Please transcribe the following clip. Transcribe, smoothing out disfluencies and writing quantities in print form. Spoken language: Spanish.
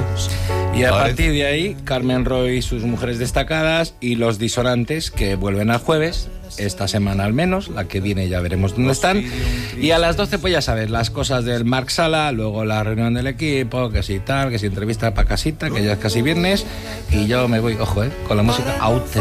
Y a partir de ahí, Carmen Roy y sus mujeres destacadas y los disonantes, que vuelven al jueves, esta semana al menos, la que viene ya veremos dónde están. Y a las 12, pues ya sabes, las cosas del Marc Sala, luego la reunión del equipo, que si tal, que si entrevista para casita, que ya es casi viernes, y yo me voy, ojo, con la música out.